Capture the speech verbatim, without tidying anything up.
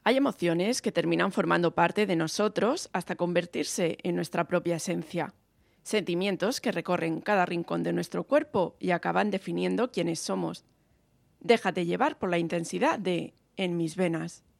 Hay emociones que terminan formando parte de nosotros hasta convertirse en nuestra propia esencia. Sentimientos que recorren cada rincón de nuestro cuerpo y acaban definiendo quiénes somos. Déjate llevar por la intensidad de En mis venas.